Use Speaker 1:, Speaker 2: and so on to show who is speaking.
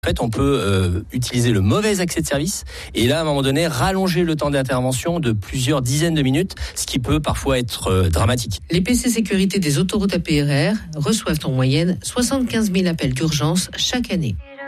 Speaker 1: En fait, on peut utiliser le mauvais accès de service et là, à un moment donné, rallonger le temps d'intervention de plusieurs dizaines de minutes, ce qui peut parfois être dramatique.
Speaker 2: Les PC sécurité des autoroutes APRR reçoivent en moyenne 75 000 appels d'urgence chaque année.